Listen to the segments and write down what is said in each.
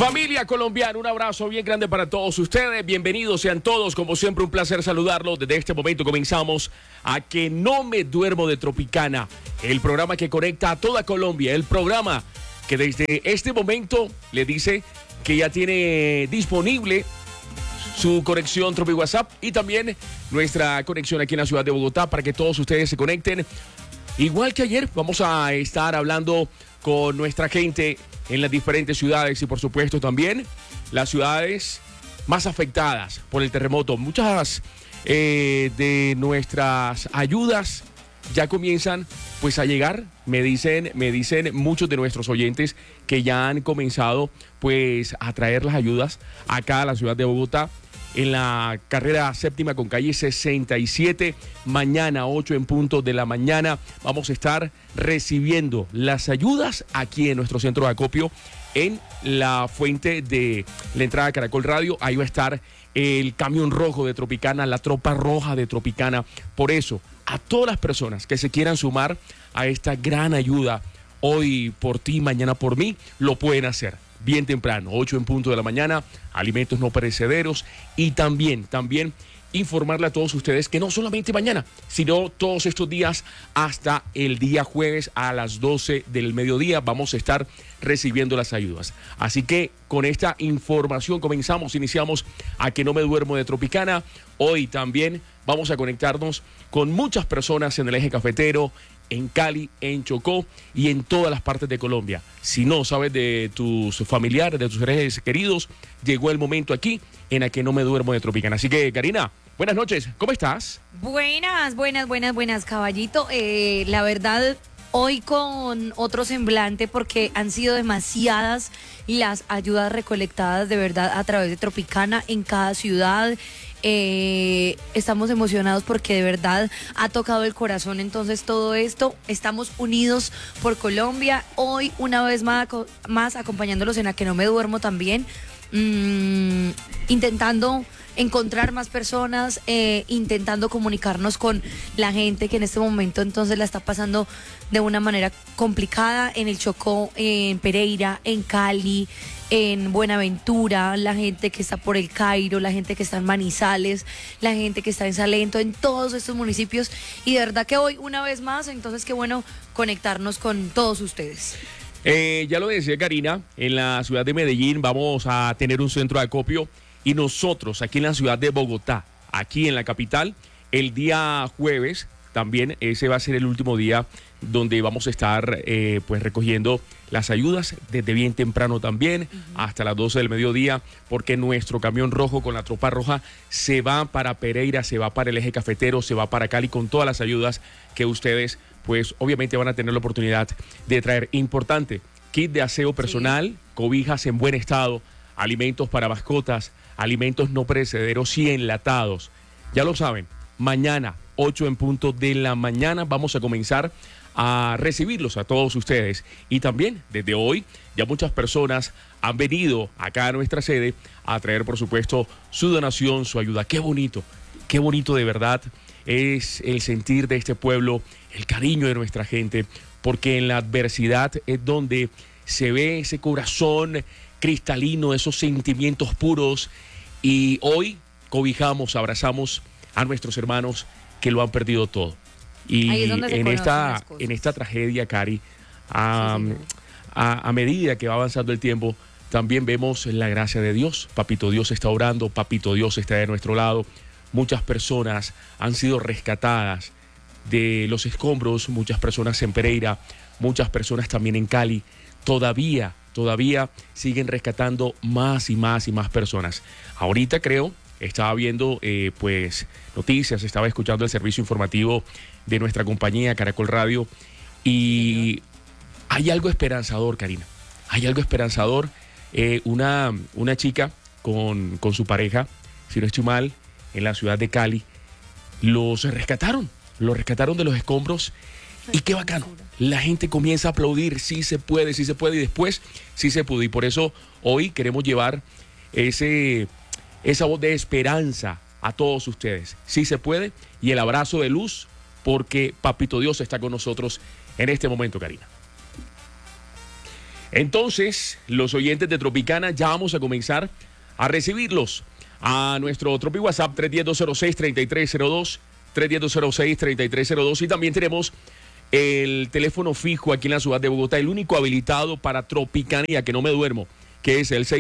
Familia colombiana, un abrazo bien grande para todos ustedes. Bienvenidos sean todos, como siempre un placer saludarlos. Desde este momento comenzamos a Que No Me Duermo de Tropicana, el programa que conecta a toda Colombia, el programa que desde este momento le dice que ya tiene disponible su conexión Tropi WhatsApp y también nuestra conexión aquí en la ciudad de Bogotá para que todos ustedes se conecten. Igual que ayer, vamos a estar hablando con nuestra gente en las diferentes ciudades y por supuesto también las ciudades más afectadas por el terremoto. Muchas de nuestras ayudas ya comienzan pues a llegar. Me dicen muchos de nuestros oyentes que ya han comenzado pues a traer las ayudas acá a la ciudad de Bogotá. En la carrera séptima con calle 67, mañana 8 en punto de la mañana, vamos a estar recibiendo las ayudas aquí en nuestro centro de acopio, en la fuente de la entrada de Caracol Radio. Ahí va a estar el camión rojo de Tropicana, la tropa roja de Tropicana. Por eso, a todas las personas que se quieran sumar a esta gran ayuda, hoy por ti, mañana por mí, lo pueden hacer. Bien temprano, 8 en punto de la mañana, alimentos no perecederos y también informarle a todos ustedes que no solamente mañana, sino todos estos días hasta el día jueves a las 12 del mediodía vamos a estar recibiendo las ayudas. Así que con esta información iniciamos a Que No Me Duermo de Tropicana. Hoy también vamos a conectarnos con muchas personas en el eje cafetero, en Cali, en Chocó y en todas las partes de Colombia. Si no sabes de tus familiares, de tus seres queridos, llegó el momento aquí en A Que No Me Duermo de Tropicana. Así que, Karina, buenas noches, ¿cómo estás? Buenas, caballito. La verdad, hoy con otro semblante porque han sido demasiadas las ayudas recolectadas de verdad a través de Tropicana en cada ciudad. Estamos emocionados porque de verdad ha tocado el corazón. Entonces todo esto, estamos unidos por Colombia. Hoy una vez más acompañándolos en A Que No Me Duermo también, intentando encontrar más personas, intentando comunicarnos con la gente que en este momento entonces la está pasando de una manera complicada en el Chocó, en Pereira, en Cali, en Buenaventura, la gente que está por el Cairo, la gente que está en Manizales, la gente que está en Salento, en todos estos municipios. Y de verdad que hoy una vez más, entonces qué bueno conectarnos con todos ustedes. Ya lo decía Karina, en la ciudad de Medellín vamos a tener un centro de acopio y nosotros aquí en la ciudad de Bogotá, aquí en la capital, el día jueves también ese va a ser el último día donde vamos a estar pues recogiendo las ayudas desde bien temprano también, hasta las 12 del mediodía, porque nuestro camión rojo con la tropa roja se va para Pereira, se va para el eje cafetero, se va para Cali con todas las ayudas que ustedes pues obviamente van a tener la oportunidad de traer. Importante, kit de aseo personal, sí, cobijas en buen estado, alimentos para mascotas, alimentos no perecederos y enlatados. Ya lo saben, mañana 8 en punto de la mañana vamos a comenzar a recibirlos a todos ustedes. Y también desde hoy ya muchas personas han venido acá a nuestra sede a traer por supuesto su donación, su ayuda. Qué bonito de verdad es el sentir de este pueblo, el cariño de nuestra gente, porque en la adversidad es donde se ve ese corazón cristalino, esos sentimientos puros. Y hoy cobijamos, abrazamos a nuestros hermanos que lo han perdido todo. Y en esta tragedia, Cari, a medida que va avanzando el tiempo, también vemos la gracia de Dios. Papito Dios está orando, Papito Dios está de nuestro lado. Muchas personas han sido rescatadas de los escombros, muchas personas en Pereira, muchas personas también en Cali. Todavía siguen rescatando más y más personas. Ahorita creo, estaba viendo pues noticias, estaba escuchando el servicio informativo de nuestra compañía Caracol Radio y hay algo esperanzador, Karina. Hay algo esperanzador. Una chica con su pareja, si no estoy mal, en la ciudad de Cali, los rescataron de los escombros. Y qué bacano, la gente comienza a aplaudir, sí se puede, y después sí se pudo. Y por eso hoy queremos llevar esa voz de esperanza a todos ustedes. Sí se puede, y el abrazo de luz, porque Papito Dios está con nosotros en este momento, Karina. Entonces, los oyentes de Tropicana ya vamos a comenzar a recibirlos a nuestro Tropi WhatsApp 310-206-3302, 310-206-3302, y también tenemos el teléfono fijo aquí en la ciudad de Bogotá, el único habilitado para Tropicanía, que no me duermo, que es el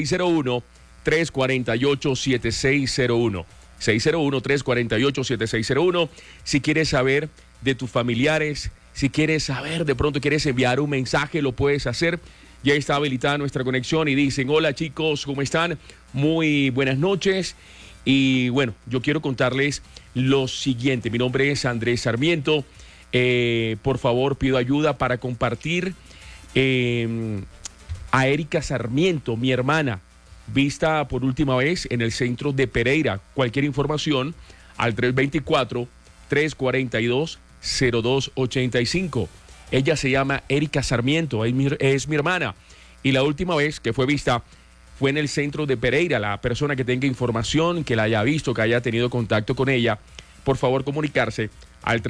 601-348-7601. 601-348-7601. Si quieres saber de tus familiares, si quieres saber, de pronto quieres enviar un mensaje, lo puedes hacer. Ya está habilitada nuestra conexión y dicen: hola chicos, ¿cómo están? Muy buenas noches. Y bueno, yo quiero contarles lo siguiente. Mi nombre es Andrés Sarmiento. Por favor, pido ayuda para compartir a Erika Sarmiento, mi hermana, vista por última vez en el centro de Pereira. Cualquier información al 324-342-0285. Ella se llama Erika Sarmiento, es mi hermana. Y la última vez que fue vista fue en el centro de Pereira. La persona que tenga información, que la haya visto, que haya tenido contacto con ella, por favor comunicarse al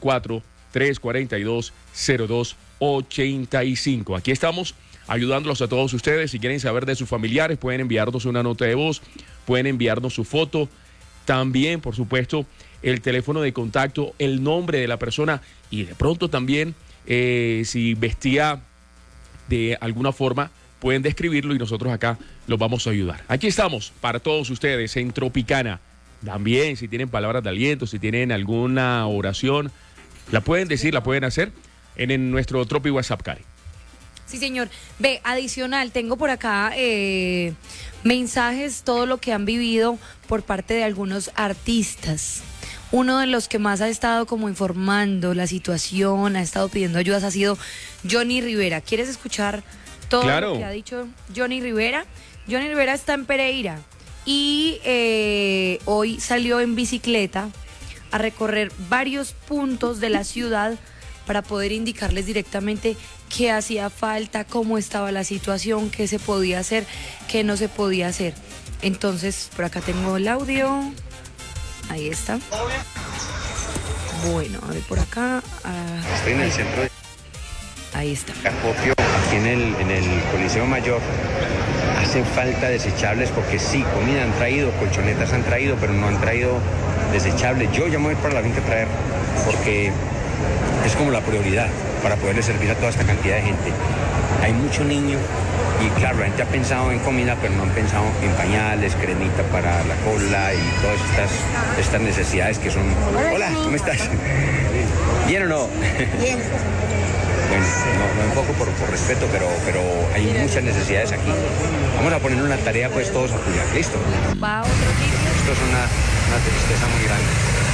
324-342-0285. Aquí estamos ayudándolos a todos ustedes. Si quieren saber de sus familiares, pueden enviarnos una nota de voz, pueden enviarnos su foto. También, por supuesto, el teléfono de contacto, el nombre de la persona y de pronto también si vestía de alguna forma, pueden describirlo y nosotros acá los vamos a ayudar. Aquí estamos para todos ustedes en Tropicana. También, si tienen palabras de aliento, si tienen alguna oración, la pueden decir, la pueden hacer en nuestro Tropi WhatsApp, Cari. Sí, señor. Ve, adicional, tengo por acá mensajes, todo lo que han vivido por parte de algunos artistas. Uno de los que más ha estado como informando la situación, ha estado pidiendo ayudas, ha sido Johnny Rivera. ¿Quieres escuchar todo lo que ha dicho Johnny Rivera? Johnny Rivera está en Pereira y hoy salió en bicicleta a recorrer varios puntos de la ciudad para poder indicarles directamente qué hacía falta, cómo estaba la situación, qué se podía hacer, qué no se podía hacer. Entonces, por acá tengo el audio. Ahí está. Bueno, a ver por acá. Estoy en el centro de ahí está. Acopio, aquí en el Coliseo Mayor. Hacen falta desechables porque sí, comida han traído, colchonetas han traído, pero no han traído desechables. Yo ya me voy para la finca a traer porque es como la prioridad para poderle servir a toda esta cantidad de gente. Hay mucho niño y claro, la gente ha pensado en comida, pero no han pensado en pañales, cremita para la cola y todas estas necesidades que son... Hola, ¿cómo estás? ¿Bien o no? Bien. Bueno, no enfoco por respeto, pero hay muchas necesidades aquí. Vamos a poner una tarea pues todos a apoyar, ¿listo? Va a otro sitio. Esto es una tristeza muy grande.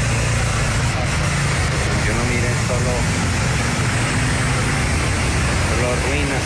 Yo no mire solo ruinas.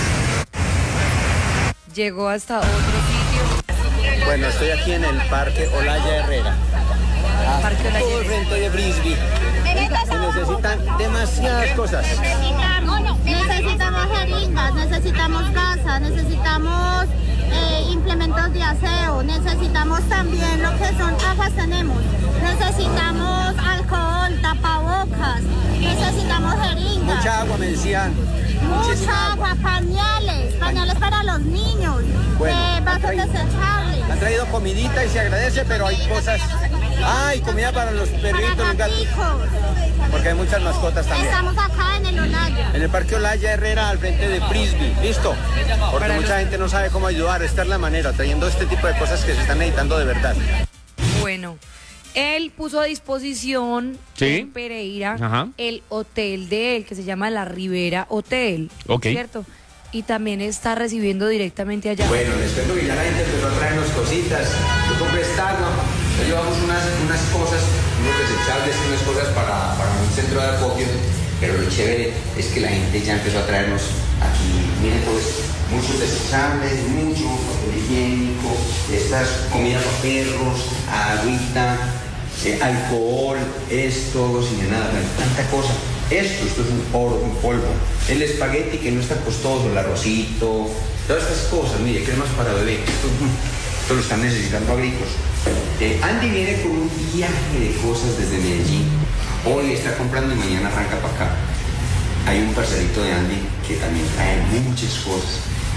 Llegó hasta otro sitio. Bueno, estoy aquí en el Parque Olaya Herrera. Parque Olaya Todo el frente de Frisbee. Se necesitan demasiadas cosas. Necesitamos jeringas, necesitamos gasas, necesitamos implementos de aseo, necesitamos también lo que son gafas tenemos, necesitamos alcohol, tapabocas, necesitamos jeringas. Mucha agua, me decían. Mucha agua, pañales para los niños, Bueno, vasos desechables. Han traído comidita y se agradece, pero hay cosas... Hay comida para los perritos, Para los gatos, gaticos. porque hay muchas mascotas también. Estamos acá en el Olaya. En el Parque Olaya Herrera, al frente de Frisbee, ¿listo? Porque mucha gente no sabe cómo ayudar, esta es la manera, trayendo este tipo de cosas que se están necesitando de verdad. Bueno, él puso a disposición en Pereira el hotel de él, que se llama La Ribera Hotel, ¿cierto? Y también está recibiendo directamente allá. Bueno, les cuento que ya la gente empezó a traernos cositas. Yo compré Starno, llevamos unas cosas, unos desechables, unas cosas para un centro de acopio. Pero lo chévere es que la gente ya empezó a traernos aquí, miren pues, muchos desechables, mucho papel higiénico, estas comidas para perros, agüita, alcohol, esto, sin nada, tanta cosa. Esto es un polvo. El espagueti que no está costoso, el arrocito, todas estas cosas, mire, cremas para bebé, esto lo están necesitando agrícolas. Andy viene con un viaje de cosas desde Medellín. Hoy está comprando y mañana arranca para acá. Hay un parcerito de Andy que también trae muchas cosas.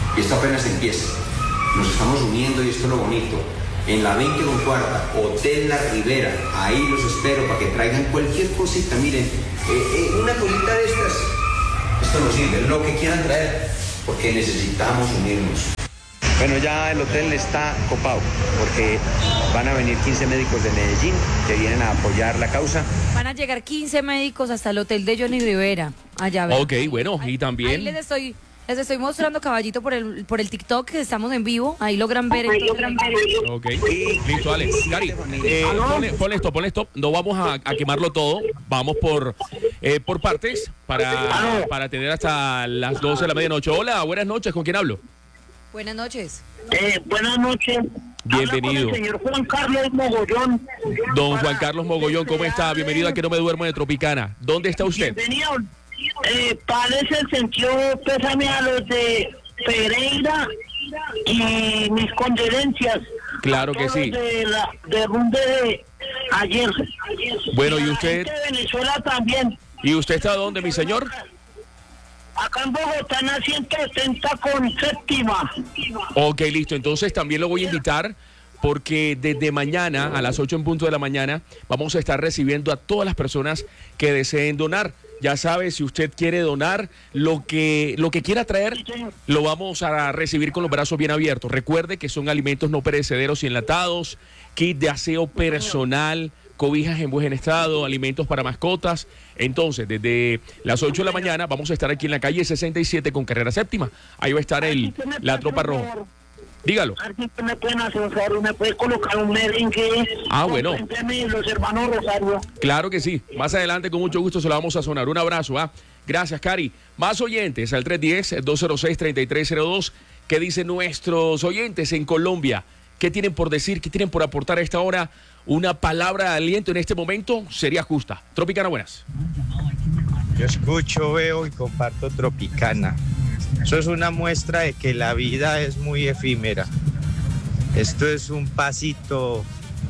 Y esto apenas empieza. Nos estamos uniendo y esto es lo bonito. En la 20 con cuarta, Hotel La Ribera, ahí los espero para que traigan cualquier cosita. Miren, una cosita de estas, esto nos sirve, lo que quieran traer, porque necesitamos unirnos. Bueno, ya el hotel está copado, porque van a venir 15 médicos de Medellín que vienen a apoyar la causa. Van a llegar 15 médicos hasta el hotel de Johnny Rivera, allá. ¿Verdad? Ok, bueno, y también... Ahí les estoy mostrando, caballito, por el TikTok, que estamos en vivo. Ahí logran ver. Ok, listo, Alex. Cari, ponle esto. No vamos a quemarlo todo. Vamos por partes para tener hasta las 12 de la medianoche. Hola, buenas noches. ¿Con quién hablo? Buenas noches. Buenas noches. Bienvenido. Habla con el señor Juan Carlos Mogollón. Don Juan Carlos Mogollón, ¿cómo está? Bienvenido a Que No Me Duermo de Tropicana. ¿Dónde está usted? Bienvenido. Parece el sentido pésame a los de Pereira y mis condolencias. Claro que sí. De rumbe de ayer. Bueno, ¿y la usted? gente de Venezuela también. ¿Y usted está dónde, mi señor? Acá en Bogotá en la 170 con séptima. Ok, listo. Entonces también lo voy a invitar porque desde mañana a las 8 en punto de la mañana vamos a estar recibiendo a todas las personas que deseen donar. Ya sabe, si usted quiere donar, lo que quiera traer, lo vamos a recibir con los brazos bien abiertos. Recuerde que son alimentos no perecederos y enlatados, kit de aseo personal, cobijas en buen estado, alimentos para mascotas. Entonces, desde las 8 de la mañana vamos a estar aquí en la calle 67 con carrera séptima. Ahí va a estar la tropa roja. Dígalo. Me pueden asociar, me puede colocar un merengue. Ah, bueno. Los hermanos Rosario. Claro que sí. Más adelante, con mucho gusto, se lo vamos a sonar. Un abrazo, ¿ah? Gracias, Cari. Más oyentes al 310-206-3302. ¿Qué dicen nuestros oyentes en Colombia? ¿Qué tienen por decir? ¿Qué tienen por aportar a esta hora? Una palabra de aliento en este momento sería justa. Tropicana, buenas. Yo escucho, veo y comparto Tropicana. Eso es una muestra de que la vida es muy efímera. Esto es un pasito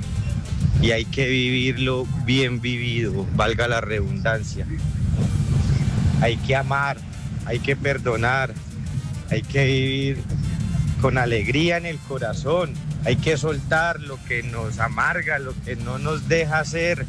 y hay que vivirlo bien vivido, valga la redundancia. Hay que amar, hay que perdonar, hay que vivir con alegría en el corazón. Hay que soltar lo que nos amarga, lo que no nos deja ser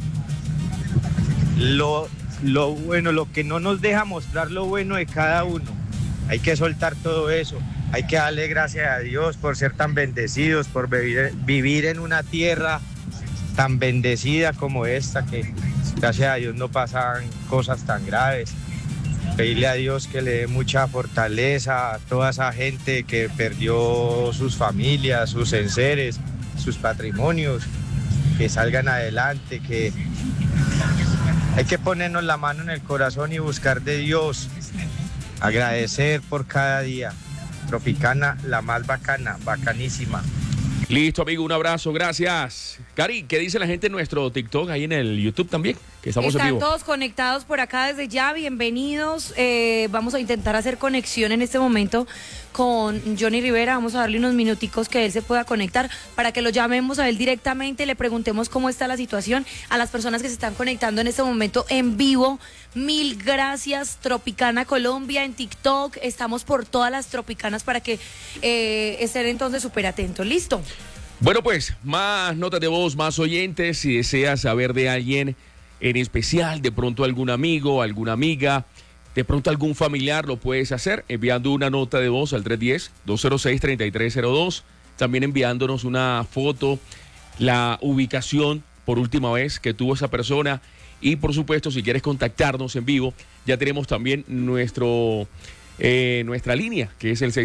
lo bueno, lo que no nos deja mostrar lo bueno de cada uno. Hay que soltar todo eso, hay que darle gracias a Dios por ser tan bendecidos, por vivir en una tierra tan bendecida como esta, que gracias a Dios no pasan cosas tan graves. Pedirle a Dios que le dé mucha fortaleza a toda esa gente que perdió sus familias, sus enseres, sus patrimonios, que salgan adelante, que hay que ponernos la mano en el corazón y buscar de Dios. Agradecer por cada día. Tropicana, la más bacana, bacanísima. Listo, amigo, un abrazo, gracias. Cari, ¿qué dice la gente en nuestro TikTok, ahí en el YouTube también? Que estamos en vivo. Están todos conectados por acá desde ya, bienvenidos. Vamos a intentar hacer conexión en este momento con Johnny Rivera. Vamos a darle unos minuticos que él se pueda conectar para que lo llamemos a él directamente, le preguntemos cómo está la situación a las personas que se están conectando en este momento en vivo. Mil gracias, Tropicana Colombia en TikTok. Estamos por todas las Tropicanas para que estén entonces súper atentos. ¿Listo? Bueno, pues, más notas de voz, más oyentes. Si deseas saber de alguien en especial, de pronto algún amigo, alguna amiga, de pronto algún familiar, lo puedes hacer enviando una nota de voz al 310-206-3302. También enviándonos una foto, la ubicación por última vez que tuvo esa persona. Y por supuesto, si quieres contactarnos en vivo, ya tenemos también nuestra línea, que es el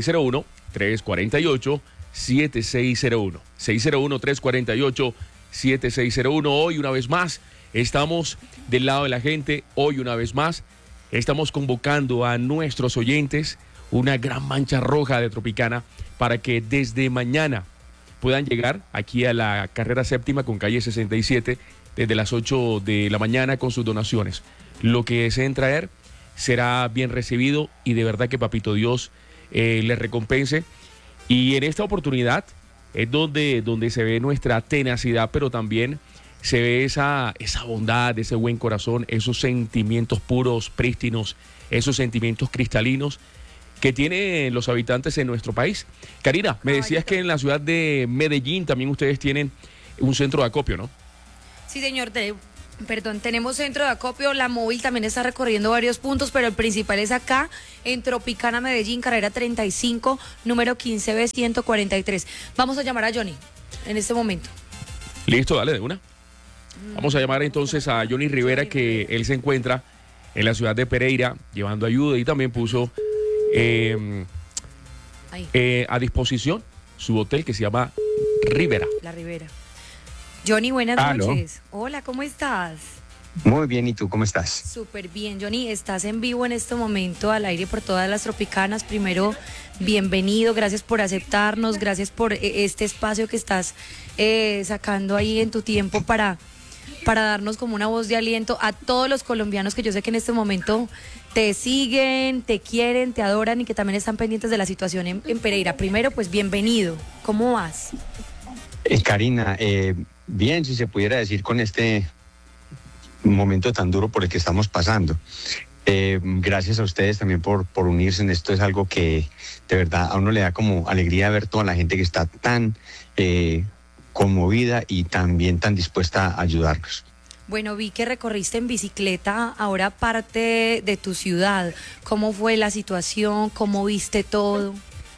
601-348-7601. 601-348-7601. Hoy, una vez más, estamos del lado de la gente. Hoy, una vez más, estamos convocando a nuestros oyentes, una gran mancha roja de Tropicana, para que desde mañana puedan llegar aquí a la carrera séptima con calle 67 desde las 8 de la mañana con sus donaciones. Lo que deseen traer será bien recibido y de verdad que Papito Dios les recompense. Y en esta oportunidad es donde se ve nuestra tenacidad, pero también se ve esa bondad, ese buen corazón, esos sentimientos puros, prístinos, esos sentimientos cristalinos que tienen los habitantes en nuestro país. Karina, me decías que en la ciudad de Medellín también ustedes tienen un centro de acopio, ¿no? Sí, señor. Tenemos centro de acopio. La móvil también está recorriendo varios puntos, pero el principal es acá, en Tropicana, Medellín, carrera 35, número 15B143. Vamos a llamar a Johnny en este momento. Listo, dale de una. Vamos a llamar entonces a Johnny Rivera, que él se encuentra en la ciudad de Pereira llevando ayuda y también puso a disposición su hotel que se llama Rivera. La Rivera. Johnny, buenas noches. Hola, ¿cómo estás? Muy bien, ¿y tú cómo estás? Súper bien, Johnny. Estás en vivo en este momento al aire por todas las Tropicanas. Primero, bienvenido, gracias por aceptarnos, gracias por este espacio que estás sacando ahí en tu tiempo para darnos como una voz de aliento a todos los colombianos que yo sé que en este momento te siguen, te quieren, te adoran y que también están pendientes de la situación en Pereira. Primero, pues bienvenido. ¿Cómo vas? Karina, bien, si se pudiera decir con este momento tan duro por el que estamos pasando. Gracias a ustedes también por unirse en esto. Es algo que de verdad a uno le da como alegría ver toda la gente que está tan conmovida y también tan dispuesta a ayudarnos. Bueno, vi que recorriste en bicicleta ahora parte de tu ciudad. ¿Cómo fue la situación? ¿Cómo viste todo?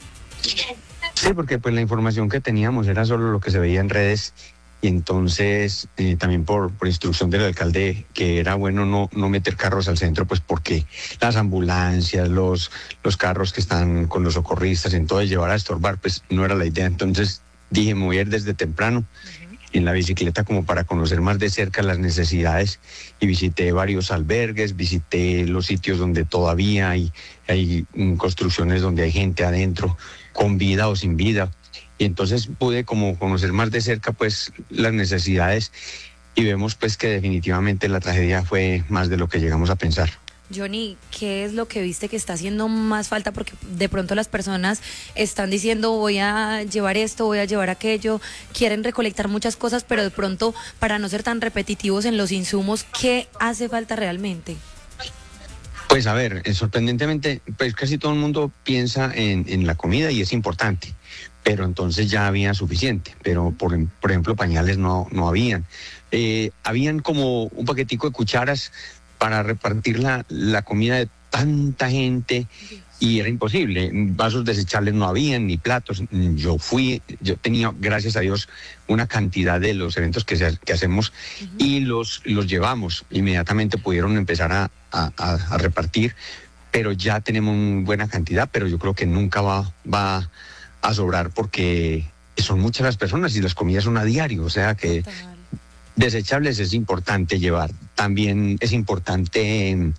Sí, porque pues la información que teníamos era solo lo que se veía en redes y entonces también por instrucción del alcalde que era bueno no meter carros al centro, pues porque las ambulancias, los carros que están con los socorristas, entonces llevar a estorbar, pues no era la idea. Entonces dije, me voy a ir desde temprano en la bicicleta como para conocer más de cerca las necesidades y visité varios albergues, visité los sitios donde todavía hay construcciones donde hay gente adentro con vida o sin vida. Y entonces pude como conocer más de cerca pues las necesidades y vemos pues que definitivamente la tragedia fue más de lo que llegamos a pensar. Johnny, ¿qué es lo que viste que está haciendo más falta? Porque de pronto las personas están diciendo voy a llevar esto, voy a llevar aquello, quieren recolectar muchas cosas, pero de pronto para no ser tan repetitivos en los insumos, ¿qué hace falta realmente? Pues a ver, sorprendentemente, pues casi todo el mundo piensa en la comida y es importante, pero entonces ya había suficiente, pero por ejemplo pañales no habían. Habían como un paquetico de cucharas para repartir la comida de tanta gente y era imposible. Vasos desechables no habían, ni platos. Yo tenía, gracias a Dios, una cantidad de los eventos que hacemos y los llevamos. Inmediatamente pudieron empezar a repartir, pero ya tenemos una buena cantidad, pero yo creo que nunca va a sobrar porque son muchas las personas y las comidas son a diario, o sea que desechables es importante llevar. También es importante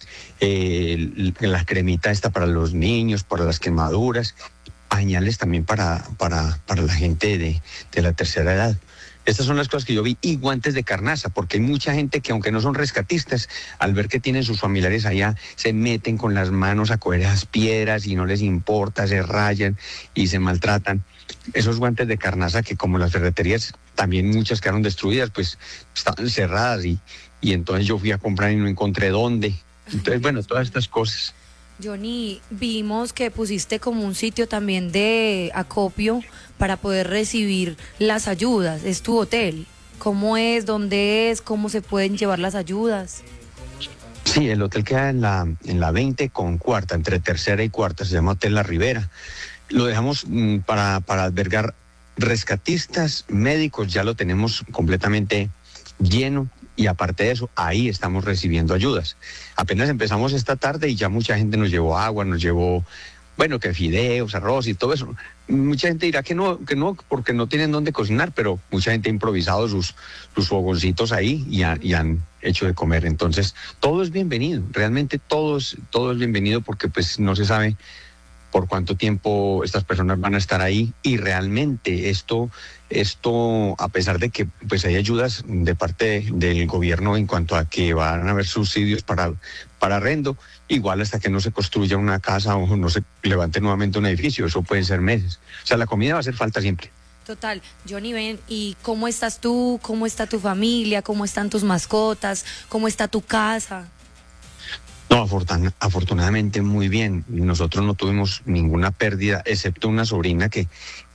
la cremita esta para los niños, para las quemaduras, pañales también para la gente de la tercera edad. Estas son las cosas que yo vi, y guantes de carnaza, porque hay mucha gente que aunque no son rescatistas, al ver que tienen sus familiares allá, se meten con las manos a coger esas piedras y no les importa, se rayan y se maltratan. Esos guantes de carnaza que como las ferreterías también muchas quedaron destruidas, pues estaban cerradas y entonces yo fui a comprar y no encontré dónde. Entonces, bueno, todas estas cosas. Johnny, vimos que pusiste como un sitio también de acopio para poder recibir las ayudas. Es tu hotel. ¿Cómo es? ¿Dónde es? ¿Cómo se pueden llevar las ayudas? Sí, el hotel queda en la 20 con cuarta, entre tercera y cuarta, se llama Hotel La Ribera. Lo dejamos para albergar rescatistas, médicos, ya lo tenemos completamente lleno. Y aparte de eso, ahí estamos recibiendo ayudas. Apenas empezamos esta tarde y ya mucha gente nos llevó agua, nos llevó, bueno, que fideos, arroz y todo eso. Mucha gente dirá que no, porque no tienen dónde cocinar, pero mucha gente ha improvisado sus fogoncitos ahí y han hecho de comer. Entonces, todo es bienvenido, realmente todo es bienvenido porque pues no se sabe por cuánto tiempo estas personas van a estar ahí y realmente esto a pesar de que pues hay ayudas de parte del gobierno en cuanto a que van a haber subsidios para arrendo, igual hasta que no se construya una casa o no se levante nuevamente un edificio, eso pueden ser meses. O sea, la comida va a hacer falta siempre. Total. Johnny, ven, ¿y cómo estás tú? ¿Cómo está tu familia? ¿Cómo están tus mascotas? ¿Cómo está tu casa? No, afortunadamente muy bien. Nosotros no tuvimos ninguna pérdida, excepto una sobrina que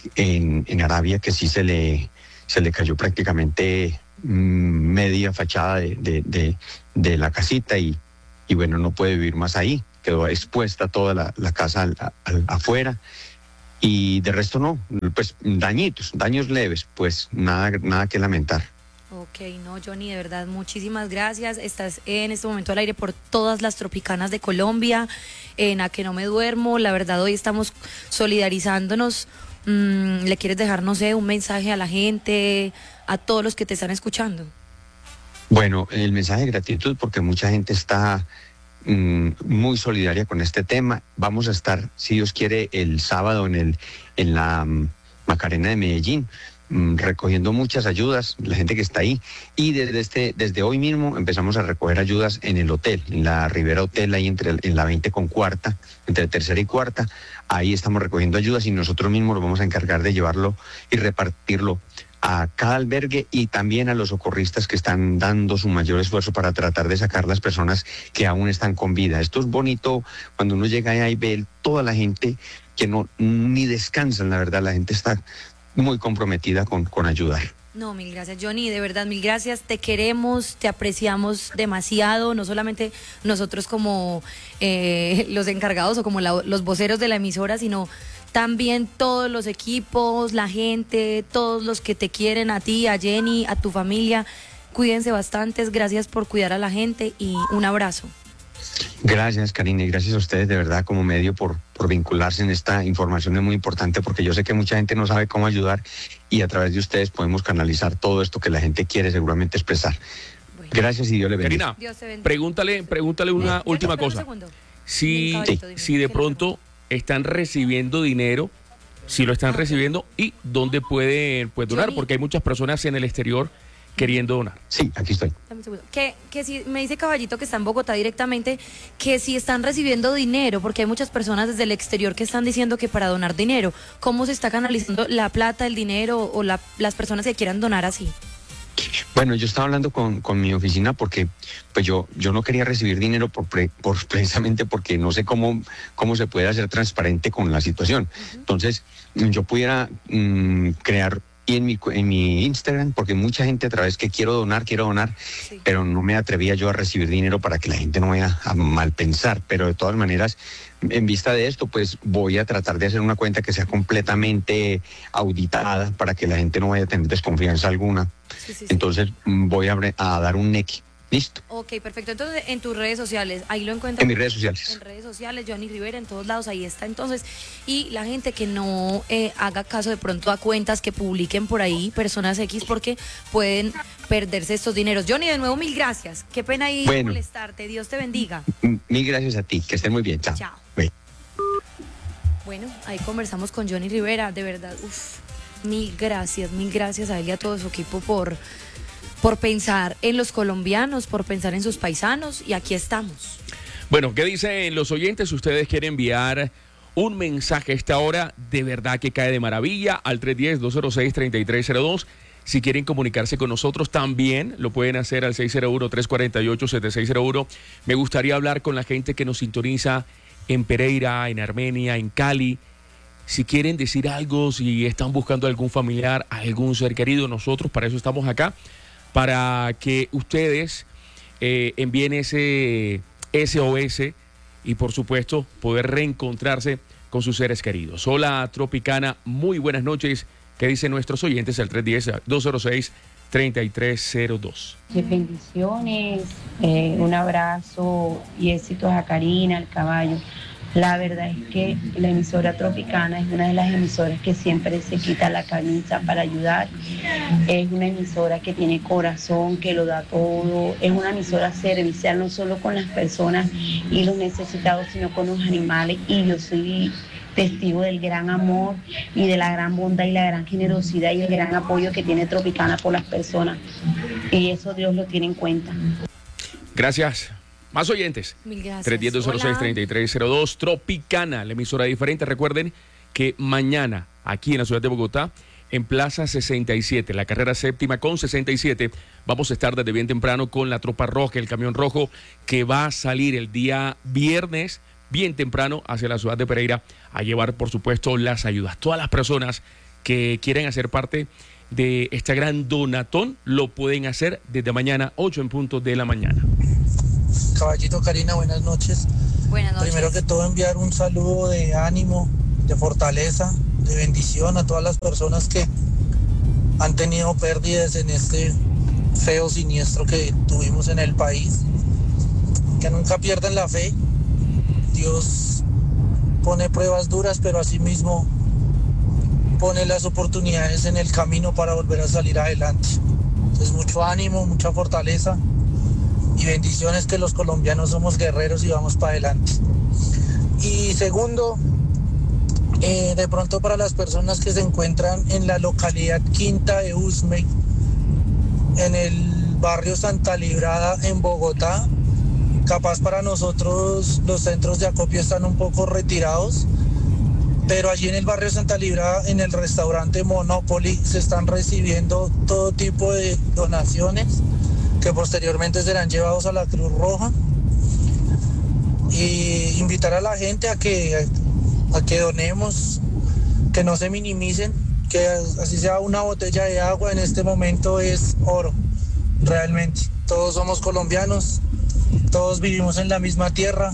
en Arabia que sí se le cayó prácticamente media fachada de la casita y bueno, no puede vivir más ahí. Quedó expuesta toda la casa afuera. Y de resto no, pues daños leves, pues nada que lamentar. Ok, no, Johnny, de verdad, muchísimas gracias. Estás en este momento al aire por todas las tropicanas de Colombia, en A Que No Me Duermo. La verdad, hoy estamos solidarizándonos. ¿Le quieres dejar, no sé, un mensaje a la gente, a todos los que te están escuchando? Bueno, el mensaje de gratitud porque mucha gente está muy solidaria con este tema. Vamos a estar, si Dios quiere, el sábado en la Macarena de Medellín, recogiendo muchas ayudas, la gente que está ahí, y desde hoy mismo empezamos a recoger ayudas en el hotel, en la Rivera Hotel, ahí en la 20 con cuarta, entre tercera y cuarta. Ahí estamos recogiendo ayudas y nosotros mismos nos vamos a encargar de llevarlo y repartirlo a cada albergue y también a los socorristas que están dando su mayor esfuerzo para tratar de sacar las personas que aún están con vida. Esto es bonito cuando uno llega allá y ve toda la gente que ni descansan, la verdad, la gente está muy comprometida con ayudar. No, mil gracias, Johnny, de verdad, mil gracias. Te queremos, te apreciamos demasiado, no solamente nosotros como los encargados o como los voceros de la emisora, sino también todos los equipos, la gente, todos los que te quieren, a ti, a Jenny, a tu familia. Cuídense bastantes, gracias por cuidar a la gente y un abrazo. Gracias, Karina, y gracias a ustedes de verdad como medio por vincularse en esta información. Es muy importante porque yo sé que mucha gente no sabe cómo ayudar y a través de ustedes podemos canalizar todo esto que la gente quiere seguramente expresar. Bueno. Gracias y Dios le bendiga. Karina, pregúntale una última cosa. Si de pronto están recibiendo dinero, si lo están recibiendo y dónde pueden donar, Johnny, porque hay muchas personas en el exterior queriendo donar. Sí, aquí estoy. Dame un segundo. Que si me dice Caballito que está en Bogotá directamente, que si están recibiendo dinero, porque hay muchas personas desde el exterior que están diciendo que para donar dinero, ¿cómo se está canalizando la plata, el dinero o las personas que quieran donar así? Bueno, yo estaba hablando con mi oficina porque pues yo no quería recibir dinero precisamente porque no sé cómo se puede hacer transparente con la situación. Entonces, yo pudiera crear y en mi Instagram, porque mucha gente a través que quiero donar, sí, pero no me atrevía yo a recibir dinero para que la gente no vaya a mal pensar, pero de todas maneras, en vista de esto, pues voy a tratar de hacer una cuenta que sea completamente auditada para que la gente no vaya a tener desconfianza alguna. Sí. Entonces voy a dar un NEC. Listo. Ok, perfecto. Entonces, en tus redes sociales, ahí lo encuentras. En mis redes sociales. En redes sociales, Johnny Rivera, en todos lados, ahí está. Entonces, y la gente que no haga caso de pronto a cuentas que publiquen por ahí, personas X, porque pueden perderse estos dineros. Johnny, de nuevo, mil gracias. Qué pena ahí molestarte. Dios te bendiga. Mil gracias a ti. Que estén muy bien. Chao. Chao. Bueno, ahí conversamos con Johnny Rivera. De verdad, mil gracias a él y a todo su equipo por pensar en los colombianos, por pensar en sus paisanos, y aquí estamos. Bueno, ¿qué dicen los oyentes? Ustedes quieren enviar un mensaje a esta hora, de verdad que cae de maravilla, al 310-206-3302. Si quieren comunicarse con nosotros también, lo pueden hacer al 601-348-7601. Me gustaría hablar con la gente que nos sintoniza en Pereira, en Armenia, en Cali. Si quieren decir algo, si están buscando algún familiar, algún ser querido, nosotros para eso estamos acá, para que ustedes envíen ese SOS y por supuesto poder reencontrarse con sus seres queridos. Hola Tropicana, muy buenas noches. ¿Qué dicen nuestros oyentes? Al 310-206-3302. Bendiciones, un abrazo y éxitos a Karina, al caballo. La verdad es que la emisora Tropicana es una de las emisoras que siempre se quita la camisa para ayudar. Es una emisora que tiene corazón, que lo da todo. Es una emisora servicial no solo con las personas y los necesitados, sino con los animales. Y yo soy testigo del gran amor y de la gran bondad y la gran generosidad y el gran apoyo que tiene Tropicana por las personas. Y eso Dios lo tiene en cuenta. Gracias. Más oyentes. Mil gracias. 310-206-3302. Tropicana, la emisora diferente. Recuerden que mañana, aquí en la ciudad de Bogotá, en Plaza 67, la carrera séptima con 67. Vamos a estar desde bien temprano con la tropa roja, el camión rojo, que va a salir el día viernes bien temprano hacia la ciudad de Pereira a llevar, por supuesto, las ayudas. Todas las personas que quieren hacer parte de esta gran donatón lo pueden hacer desde mañana, 8 en punto de la mañana. Caballito, Karina, buenas noches. Buenas noches. Primero que todo, enviar un saludo de ánimo, de fortaleza, de bendición a todas las personas que han tenido pérdidas en este feo siniestro que tuvimos en el país. Que nunca pierdan la fe. Dios pone pruebas duras, pero asimismo pone las oportunidades en el camino para volver a salir adelante. Entonces, mucho ánimo, mucha fortaleza y bendiciones, que los colombianos somos guerreros y vamos para adelante. Y segundo, de pronto para las personas que se encuentran en la localidad Quinta de Usme, en el barrio Santa Librada en Bogotá, capaz para nosotros los centros de acopio están un poco retirados, pero allí en el barrio Santa Librada, en el restaurante Monopoly, se están recibiendo todo tipo de donaciones que posteriormente serán llevados a la Cruz Roja. Y invitar a la gente a que donemos, que no se minimicen, que así sea una botella de agua en este momento es oro, realmente. Todos somos colombianos, todos vivimos en la misma tierra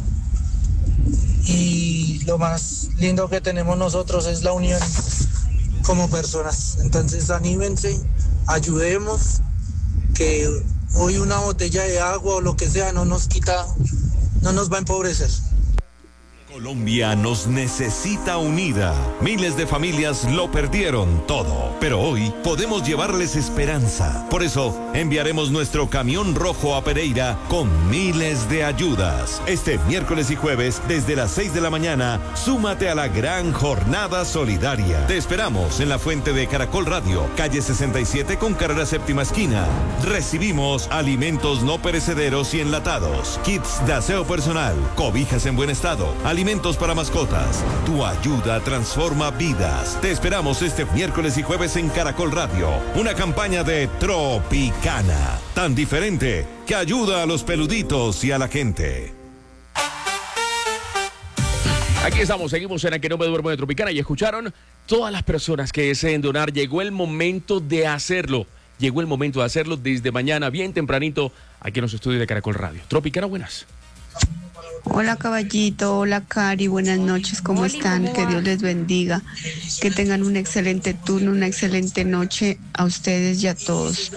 y lo más lindo que tenemos nosotros es la unión como personas. Entonces anímense, ayudemos, que hoy una botella de agua o lo que sea no nos va a empobrecer. Colombia nos necesita unida. Miles de familias lo perdieron todo, pero hoy podemos llevarles esperanza. Por eso enviaremos nuestro camión rojo a Pereira con miles de ayudas. Este miércoles y jueves desde las 6 de la mañana, súmate a la gran jornada solidaria. Te esperamos en la fuente de Caracol Radio, calle 67 con carrera séptima esquina. Recibimos alimentos no perecederos y enlatados, kits de aseo personal, cobijas en buen estado, alimentos para mascotas. Tu ayuda transforma vidas. Te esperamos este miércoles y jueves en Caracol Radio. Una campaña de Tropicana, tan diferente que ayuda a los peluditos y a la gente. Aquí estamos, seguimos en A Que No Me Duermo de Tropicana y escucharon todas las personas que deseen donar. Llegó el momento de hacerlo. Llegó el momento de hacerlo desde mañana, bien tempranito, aquí en los estudios de Caracol Radio. Tropicana, buenas. Hola Caballito, hola Cari, buenas noches, ¿cómo están? Que Dios les bendiga, que tengan un excelente turno, una excelente noche a ustedes y a todos.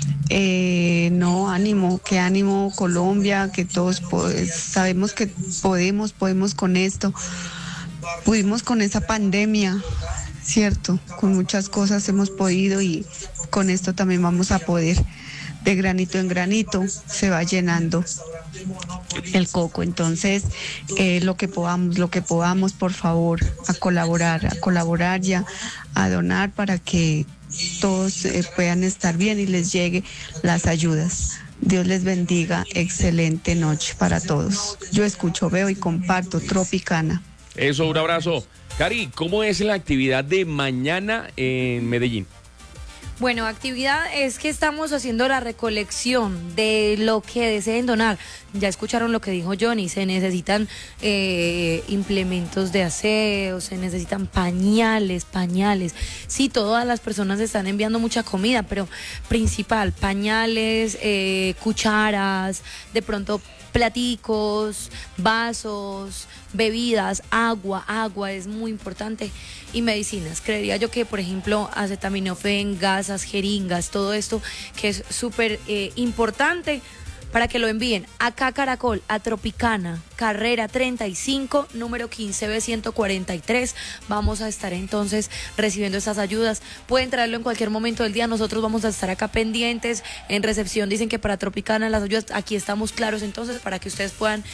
No, ánimo, que ánimo Colombia, que todos sabemos que podemos con esto, pudimos con esa pandemia, ¿cierto? Con muchas cosas hemos podido y con esto también vamos a poder. De granito en granito se va llenando el coco. Entonces, lo que podamos, por favor, a colaborar ya, a donar para que todos puedan estar bien y les llegue las ayudas. Dios les bendiga, excelente noche para todos. Yo escucho, veo y comparto Tropicana. Eso, un abrazo. Cari, ¿cómo es la actividad de mañana en Medellín? Bueno, actividad es que estamos haciendo la recolección de lo que deseen donar. Ya escucharon lo que dijo Johnny, se necesitan implementos de aseo, se necesitan pañales. Sí, todas las personas están enviando mucha comida, pero principal, pañales, cucharas, de pronto platicos, vasos, bebidas, agua es muy importante, y medicinas. Creería yo que, por ejemplo, acetaminofén, gasas, jeringas, todo esto que es súper importante para que lo envíen acá a Caracol, a Tropicana, carrera 35, número 15B143. Vamos a estar entonces recibiendo estas ayudas. Pueden traerlo en cualquier momento del día. Nosotros vamos a estar acá pendientes. En recepción dicen que para Tropicana las ayudas, aquí estamos claros entonces para que ustedes puedan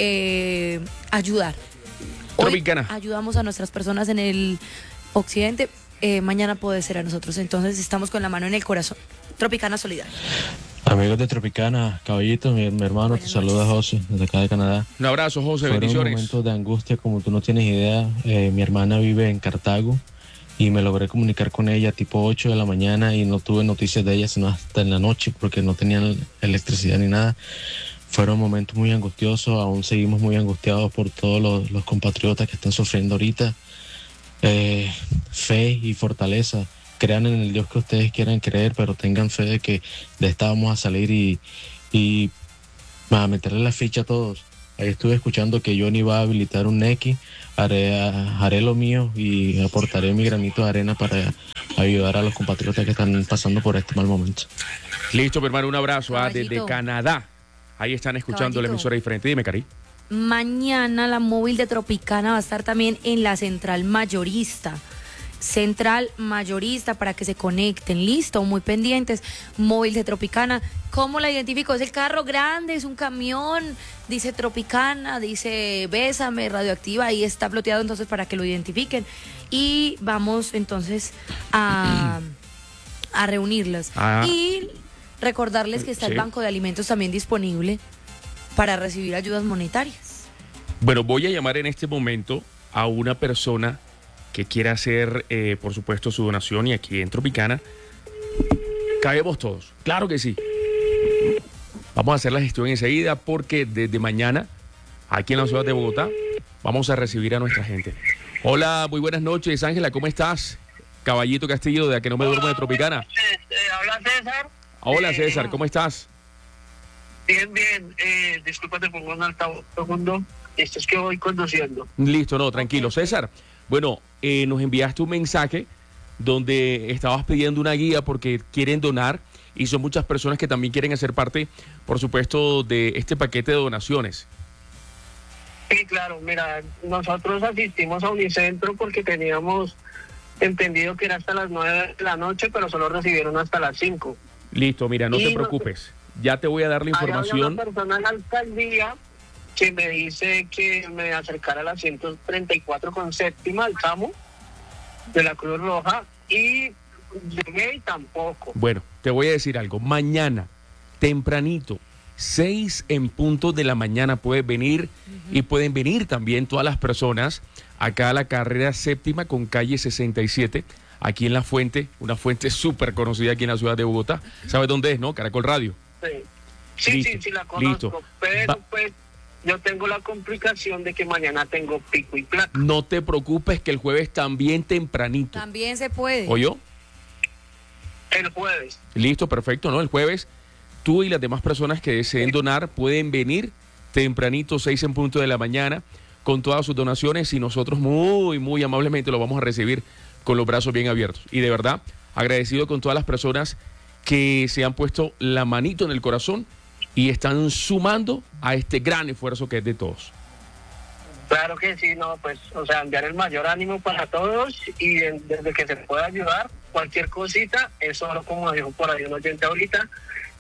ayudar. Tropicana. Hoy ayudamos a nuestras personas en el occidente, mañana puede ser a nosotros. Entonces estamos con la mano en el corazón. Tropicana Solidaria. Amigos de Tropicana, Caballito, mi hermano, te saluda José, desde acá de Canadá. Un abrazo, José, Fueron bendiciones. momentos de angustia como tú no tienes idea. Mi hermana vive en Cartago y me logré comunicar con ella tipo 8 de la mañana y no tuve noticias de ella sino hasta en la noche porque no tenían electricidad ni nada. Fueron momentos muy angustiosos, aún seguimos muy angustiados por todos los compatriotas que están sufriendo ahorita. Fe y fortaleza, crean en el Dios que ustedes quieran creer, pero tengan fe de que de esta vamos a salir y a meterle la ficha a todos. Ahí estuve escuchando que Johnny va a habilitar un Nequi, haré lo mío y aportaré mi granito de arena para ayudar a los compatriotas que están pasando por este mal momento. Listo, mi hermano, un abrazo desde Canadá. Ahí están escuchando la emisora diferente. Dime, Cari. Mañana la móvil de Tropicana va a estar también en la central mayorista. Central mayorista para que se conecten, listo, muy pendientes. Móvil de Tropicana, ¿cómo la identifico? Es el carro grande, es un camión, dice Tropicana, dice Bésame, Radioactiva, ahí está ploteado entonces para que lo identifiquen. Y vamos entonces a reunirlas. Y recordarles que está el Banco de Alimentos también disponible para recibir ayudas monetarias. Bueno, voy a llamar en este momento a una persona que quiera hacer, por supuesto, su donación, y aquí en Tropicana cabemos todos, claro que sí. Vamos a hacer la gestión enseguida porque desde mañana, aquí en la ciudad de Bogotá, vamos a recibir a nuestra gente. Hola, muy buenas noches, Ángela, ¿cómo estás? Caballito Castillo, de A Que No Me Duermo de Tropicana. Habla César. Hola, César, ¿cómo estás? Bien, bien. Disculpa, te pongo en altavoz segundo. Esto es que voy conduciendo. Listo, no, tranquilo. César, bueno, nos enviaste un mensaje donde estabas pidiendo una guía porque quieren donar y son muchas personas que también quieren hacer parte, por supuesto, de este paquete de donaciones. Sí, claro. Mira, nosotros asistimos a Unicentro porque teníamos entendido que era hasta las 9 de la noche, pero solo recibieron hasta las 5. Listo, mira, no te preocupes. Ya te voy a dar la información. Hay una persona en la alcaldía que me dice que me acercara a la 134 con séptima, al tramo de la Cruz Roja, y llegué y tampoco. Bueno, te voy a decir algo. Mañana, tempranito, 6 en punto de la mañana puedes venir, y pueden venir también todas las personas acá a la carrera séptima con calle 67, aquí en La Fuente, una fuente súper conocida aquí en la ciudad de Bogotá. ¿Sabes dónde es, no? Caracol Radio. Sí, sí, la conozco. Listo. Pero pues yo tengo la complicación de que mañana tengo pico y placa. No te preocupes, que el jueves también tempranito. También se puede. ¿Oyó? El jueves. Listo, perfecto, ¿no? El jueves tú y las demás personas que deseen donar pueden venir tempranito, 6 en punto de la mañana, con todas sus donaciones, y nosotros muy, muy amablemente lo vamos a recibir con los brazos bien abiertos. Y de verdad, agradecido con todas las personas que se han puesto la manito en el corazón y están sumando a este gran esfuerzo que es de todos. Claro que sí, no, pues, o sea, enviar el mayor ánimo para todos, y desde que se pueda ayudar, cualquier cosita, es solo como dijo por ahí un oyente ahorita.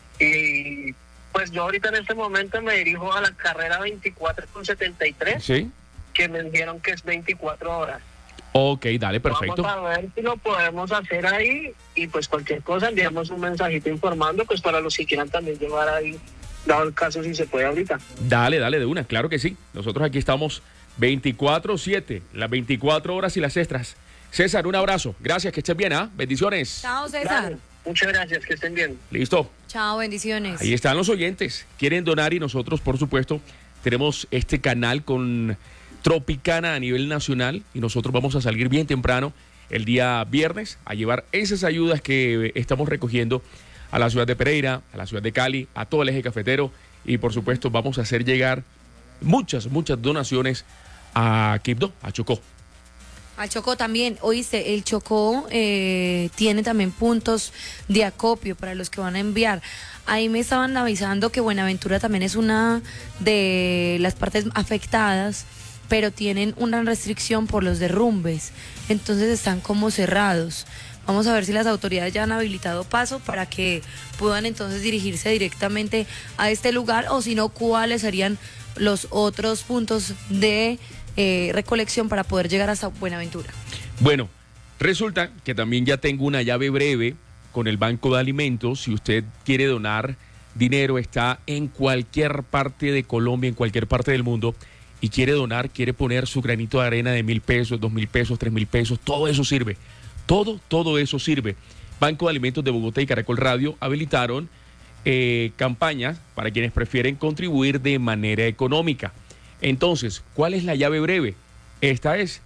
Y pues yo ahorita en este momento me dirijo a la carrera 24 con 73, ¿sí? Que me dijeron que es 24 horas. Ok, dale, perfecto. Vamos a ver si lo podemos hacer ahí, y pues cualquier cosa enviamos un mensajito informando, pues para los que quieran también llevar ahí, dado el caso, si se puede ahorita. Dale, de una, claro que sí. Nosotros aquí estamos 24/7, las 24 horas y las extras. César, un abrazo. Gracias, que estés bien, ¿ah? Bendiciones. Chao, César. Dale, muchas gracias, que estén bien. Listo. Chao, bendiciones. Ahí están los oyentes. Quieren donar, y nosotros, por supuesto, tenemos este canal con Tropicana a nivel nacional, y nosotros vamos a salir bien temprano el día viernes a llevar esas ayudas que estamos recogiendo a la ciudad de Pereira, a la ciudad de Cali, a todo el eje cafetero, y por supuesto vamos a hacer llegar muchas donaciones a Quibdó, a Chocó. Al Chocó también, oíste, el Chocó tiene también puntos de acopio para los que van a enviar. Ahí me estaban avisando que Buenaventura también es una de las partes afectadas, pero tienen una restricción por los derrumbes, entonces están como cerrados. Vamos a ver si las autoridades ya han habilitado paso para que puedan entonces dirigirse directamente a este lugar, o si no, cuáles serían los otros puntos de recolección para poder llegar hasta Buenaventura. Bueno, resulta que también ya tengo una llave breve con el Banco de Alimentos. Si usted quiere donar dinero, está en cualquier parte de Colombia, en cualquier parte del mundo, y quiere donar, quiere poner su granito de arena de 1.000 pesos, 2.000 pesos, 3.000 pesos, todo eso sirve. Todo eso sirve. Banco de Alimentos de Bogotá y Caracol Radio habilitaron campañas para quienes prefieren contribuir de manera económica. Entonces, ¿cuál es la llave breve? Esta es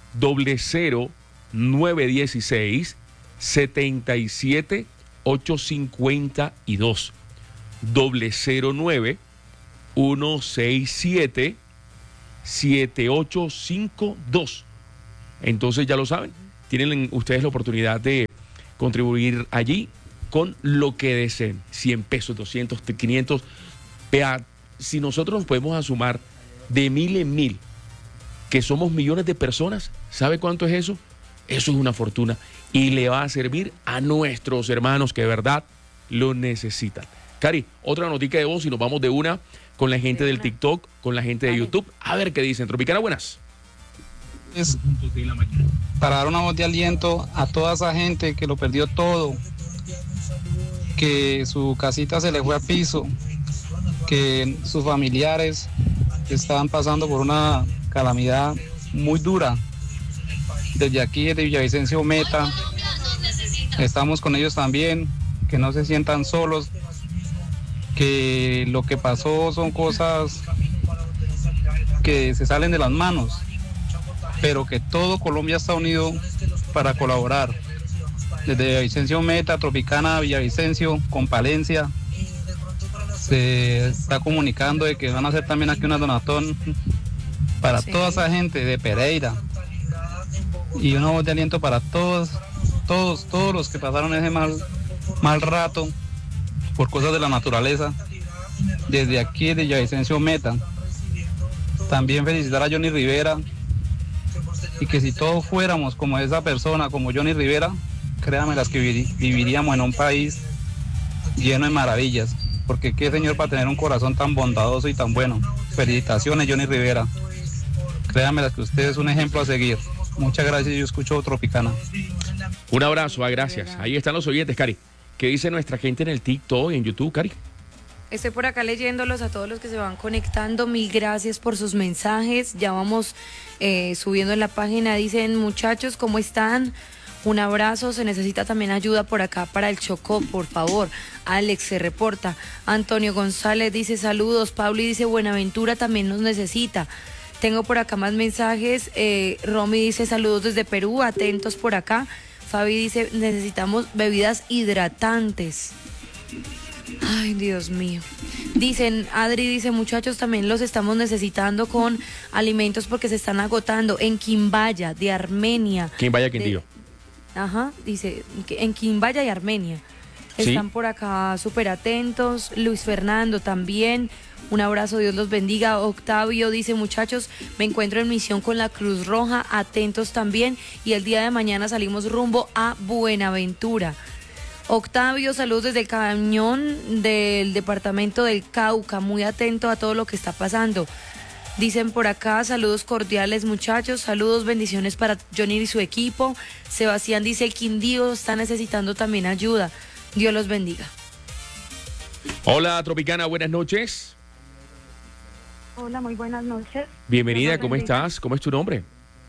00916 77 852 009 167 7852. Entonces ya lo saben, tienen ustedes la oportunidad de contribuir allí con lo que deseen, 100 pesos, 200, 500. Vea, si nosotros nos podemos sumar de 1000 en 1000, que somos millones de personas, ¿sabe cuánto es eso? Eso es una fortuna y le va a servir a nuestros hermanos que de verdad lo necesitan. Cari, otra notica de voz y nos vamos de una con la gente del TikTok, con la gente de YouTube. A ver qué dicen. Tropicana, buenas. Para dar una voz de aliento a toda esa gente que lo perdió todo, que su casita se le fue a piso, que sus familiares estaban pasando por una calamidad muy dura. Desde aquí, desde Villavicencio Meta, estamos con ellos también, que no se sientan solos, que lo que pasó son cosas que se salen de las manos, pero que todo Colombia está unido para colaborar. Desde Villavicencio Meta, Tropicana, Villavicencio, con Palencia, se está comunicando de que van a hacer también aquí una donatón para toda esa gente de Pereira, y una voz de aliento para todos los que pasaron ese mal rato por cosas de la naturaleza. Desde aquí, desde Villavicencio Meta, también felicitar a Johnny Rivera, y que si todos fuéramos como esa persona, como Johnny Rivera, créanme las que viviríamos en un país lleno de maravillas, porque qué señor para tener un corazón tan bondadoso y tan bueno. Felicitaciones, Johnny Rivera, créanme las que usted es un ejemplo a seguir. Muchas gracias, yo escucho Tropicana. Un abrazo, gracias. Ahí están los oyentes, Cari. ¿Qué dice nuestra gente en el TikTok y en YouTube, Cari? Estoy por acá leyéndolos a todos los que se van conectando. Mil gracias por sus mensajes. Ya vamos subiendo en la página. Dicen, muchachos, ¿cómo están? Un abrazo. Se necesita también ayuda por acá para el Chocó, por favor. Alex se reporta. Antonio González dice saludos. Pauli dice Buenaventura también nos necesita. Tengo por acá más mensajes. Romy dice saludos desde Perú, atentos por acá. Fabi dice necesitamos bebidas hidratantes. Ay, Dios mío. Dicen, Adri dice, muchachos, también los estamos necesitando con alimentos porque se están agotando. En Quimbaya, de Armenia. Quimbaya, Quindío. Ajá, dice, en Quimbaya y Armenia. ¿Sí? Están por acá súper atentos. Luis Fernando también. Un abrazo, Dios los bendiga. Octavio dice, muchachos, me encuentro en misión con la Cruz Roja, atentos también. Y el día de mañana salimos rumbo a Buenaventura. Octavio, saludos desde el Cañón del departamento del Cauca, muy atento a todo lo que está pasando. Dicen por acá, saludos cordiales muchachos, saludos, bendiciones para Johnny y su equipo. Sebastián dice, el Quindío está necesitando también ayuda. Dios los bendiga. Hola, Tropicana, buenas noches. Hola, muy buenas noches. Bienvenida, ¿cómo estás? ¿Cómo es tu nombre?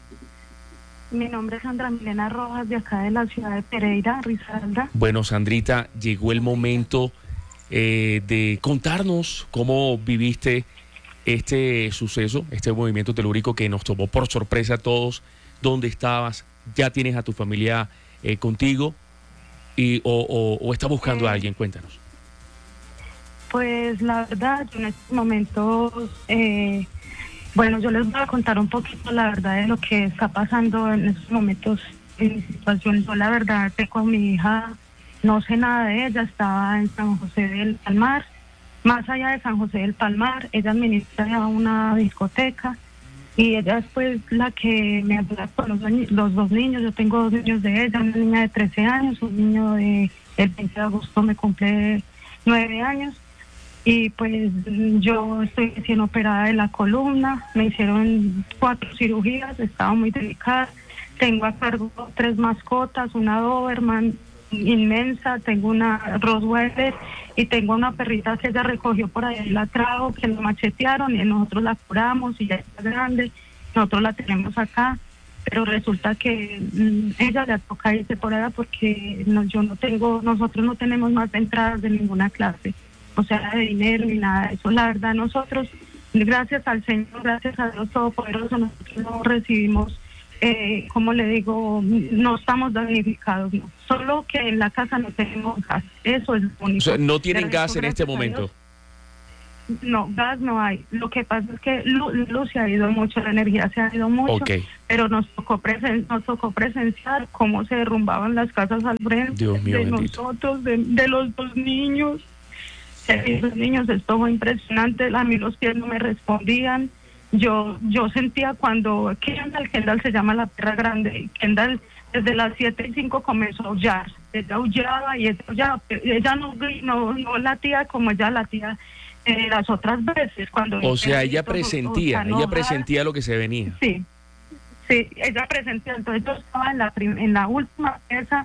Mi nombre es Sandra Milena Rojas, de acá de la ciudad de Pereira, Risaralda. Bueno, Sandrita, llegó el momento de contarnos cómo viviste este suceso, este movimiento telúrico que nos tomó por sorpresa a todos. ¿Dónde estabas? ¿Ya tienes a tu familia contigo? ¿O estás buscando a alguien? Cuéntanos. Pues la verdad, yo en estos momentos... bueno, yo les voy a contar un poquito la verdad de lo que está pasando en estos momentos en mi situación. Yo la verdad con mi hija no sé nada de ella, estaba en San José del Palmar. Más allá de San José del Palmar, ella administra una discoteca y ella es pues la que me ayuda con los dos niños. Yo tengo 2 niños de ella, una niña de 13 años, un niño el 20 de agosto me cumple 9 años. Y pues yo estoy recién operada de la columna, me hicieron 4 cirugías, estaba muy delicada. Tengo a cargo 3 mascotas, una Doberman inmensa, tengo una Rottweiler y tengo una perrita que ella recogió por ahí, la trajo, que la machetearon y nosotros la curamos y ya está grande, nosotros la tenemos acá. pero resulta que ella le toca irse por allá porque nosotros no tenemos más entradas de ninguna clase, o sea, de dinero ni nada de eso. La verdad, nosotros, gracias al Señor, gracias a Dios Todopoderoso, nosotros no recibimos, como le digo, no estamos damnificados, no. Solo que en la casa no tenemos gas, eso es lo único. O sea, no tienen gas en este momento. No, gas no hay. Lo que pasa es que luz se ha ido mucho, la energía se ha ido mucho, Okay. pero nos tocó presenciar cómo se derrumbaban las casas al frente. Dios mío, de bendito. nosotros, de los dos niños. Los niños, esto fue impresionante, a mí los pies no me respondían. Yo sentía cuando Kendall se llama la perra grande, Kendall desde las 7:05 comenzó a aullar. Ella aullaba y ella no latía como ella latía las otras veces. O sea, ella presentía lo que se venía. Sí, ella presentía. Entonces yo estaba en la última pieza